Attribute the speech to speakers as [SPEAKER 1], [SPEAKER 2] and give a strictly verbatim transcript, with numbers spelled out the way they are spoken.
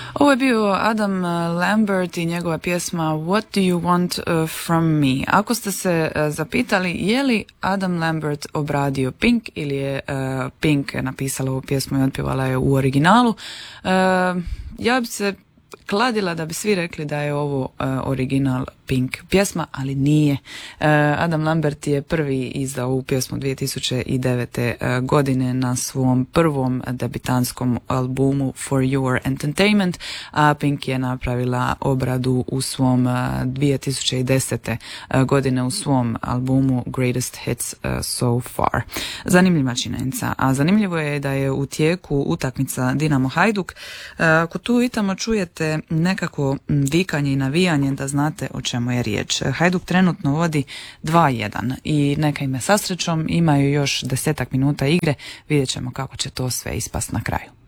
[SPEAKER 1] Ovo je bio Adam Lambert i njegova pjesma What do you want uh, from me? Ako ste se uh, zapitali je li Adam Lambert obradio Pink ili je uh, Pink napisala ovu pjesmu i otpjevala je u originalu, uh, ja bi se kladila da bi svi rekli da je ovo uh, original Pink pjesma, ali nije. Uh, Adam Lambert je prvi izdao ovu pjesmu dvije tisuće devete. Uh, godine na svom prvom debitanskom albumu For Your Entertainment, a Pink je napravila obradu u svom uh, dvije tisuće desete. Uh, godine u svom albumu Greatest Hits uh, So Far. Zanimljiva činjenica. A zanimljivo je da je u tijeku utakmica Dinamo Hajduk. Uh, ako tu i tamo čujete nekako vikanje i navijanje, da znate o čemu je riječ. Hajduk trenutno vodi dva jedan i neka im je sa srećom, imaju još desetak minuta igre, vidjet ćemo kako će to sve ispast na kraju.